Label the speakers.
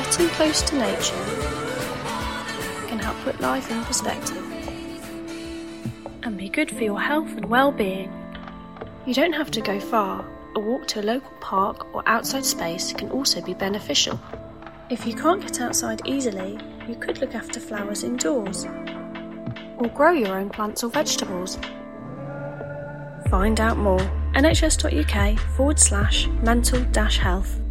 Speaker 1: getting close to nature can help put life in perspective and be good for your health and well-being. You don't have to go far. A walk to a local park or outside space can also be beneficial. If you can't get outside easily, you could look after flowers indoors or grow your own plants or vegetables. Find out more nhs.uk/mental-health.